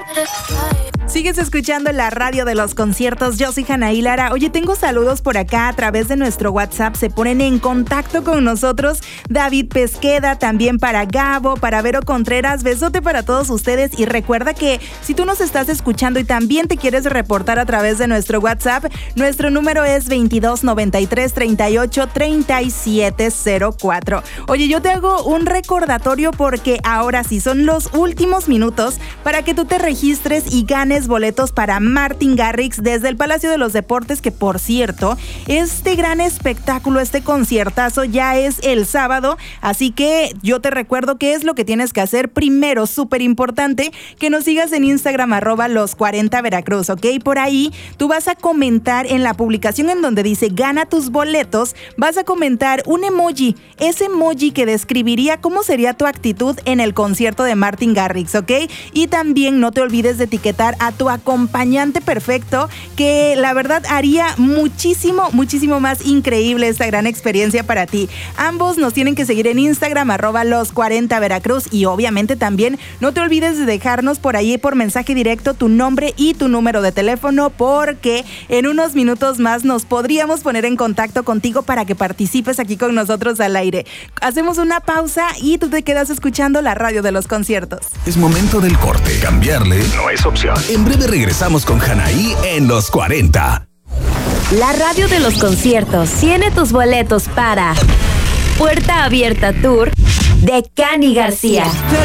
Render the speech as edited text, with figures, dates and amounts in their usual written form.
Sigues escuchando la radio de los conciertos. Yo soy Hanaí Lara. Oye, tengo saludos por acá a través de nuestro WhatsApp. Se ponen en contacto con nosotros David Pesqueda, también para Gabo, para Vero Contreras. Besote para todos ustedes. Y recuerda que si tú nos estás escuchando y también te quieres reportar a través de nuestro WhatsApp, nuestro número es 2293383704. Oye, yo te hago un recordatorio porque ahora sí son los últimos minutos para que tú te registres y ganes boletos para Martin Garrix desde el Palacio de los Deportes, que por cierto, este gran espectáculo, este conciertazo ya es el sábado, así que yo te recuerdo qué es lo que tienes que hacer. Primero, súper importante, que nos sigas en Instagram, @los40veracruz, ¿ok? Por ahí tú vas a comentar en la publicación en donde dice gana tus boletos, vas a comentar un emoji, ese emoji que describiría cómo sería tu actitud en el concierto de Martin Garrix, ¿ok? Y también no te olvides de etiquetar a tu acompañante perfecto, que la verdad haría muchísimo más increíble esta gran experiencia para ti. Ambos nos tienen que seguir en Instagram, @los40veracruz, y obviamente también no te olvides de dejarnos por ahí por mensaje directo tu nombre y tu número de teléfono, porque en unos minutos más nos podríamos poner en contacto contigo para que participes aquí con nosotros al aire. Hacemos una pausa y tú te quedas escuchando la radio de los conciertos. Es momento del corte. Cambiarle no es opción. En breve regresamos con Hanaí en Los 40. La radio de los conciertos tiene tus boletos para Puerta Abierta Tour de Cani García.